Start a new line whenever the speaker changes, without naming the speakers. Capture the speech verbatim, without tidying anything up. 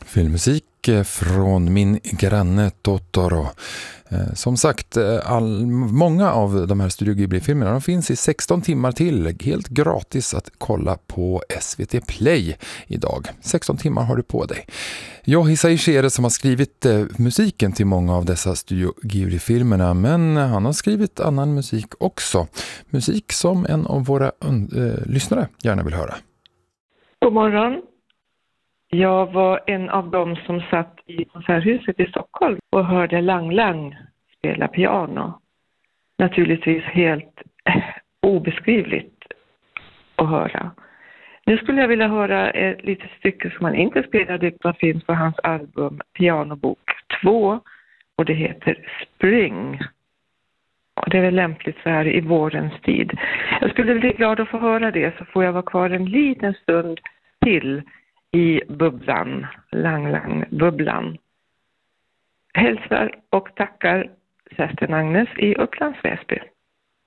Filmmusik från Min granne Totoro. Som sagt, all, många av de här Studio Ghibli-filmerna de finns i sexton timmar till. Helt gratis att kolla på S V T Play idag. sexton timmar har du på dig. Jag Hisai Shere som har skrivit eh, musiken till många av dessa Studio Ghibli-filmerna, men han har skrivit annan musik också. Musik som en av våra äh, lyssnare gärna vill höra.
God morgon. Jag var en av dem som satt i konserthuset i Stockholm och hörde Lang Lang spela piano. Naturligtvis helt eh, obeskrivligt att höra. Nu skulle jag vilja höra ett litet stycke som han inte spelade utan finns på hans album Pianobok två och det heter Spring. Och det är väl lämpligt så här i vårens tid. Jag skulle bli glad att få höra det, så får jag vara kvar en liten stund till i bubblan, Lang Lang bubblan. Hälsar och tackar Kerstin Agnes i Upplands Väsby.